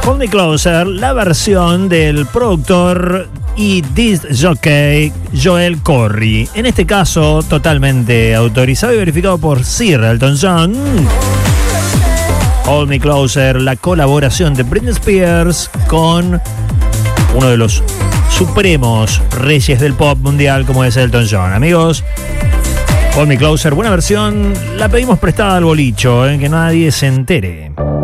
Hold Me Closer, la versión del productor y disc jockey Joel Corry. En este caso, totalmente autorizado y verificado por Sir Elton John. Hold Me Closer, la colaboración de Britney Spears con uno de los supremos reyes del pop mundial como es Elton John. Amigos, Hold Me Closer, buena versión. La pedimos prestada al bolicho, que nadie se entere.